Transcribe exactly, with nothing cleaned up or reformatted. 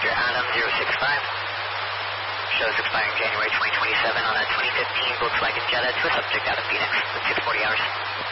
Roger, Adam zero six five. Shows expiring January twenty twenty-seven on a twenty fifteen Volkswagen Jetta to a subject out of Phoenix with six forty hours.